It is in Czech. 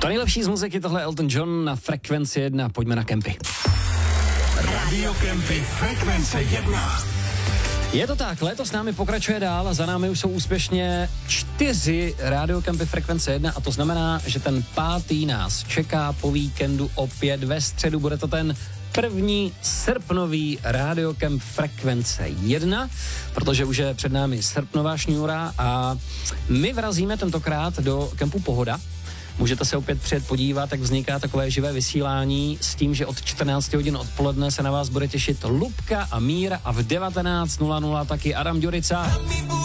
To nejlepší z muziky, tohle Elton John na Frekvenci 1, pojďme na kempy. Radio Kempy Frekvence 1. Je to tak, léto s námi pokračuje dál a za námi už jsou úspěšně 4 radiokempy Frekvence 1 a to znamená, že ten 5. nás čeká po víkendu opět ve středu. Bude to ten 1. srpnový radiokemp Frekvence 1, protože už je před námi srpnová šňůra a my vrazíme tentokrát do kempu Pohoda. Můžete se opět přijet podívat, jak vzniká takové živé vysílání s tím, že od 14 hodin odpoledne se na vás bude těšit Lubka a Míra a v 19:00 taky Adam Ďurica.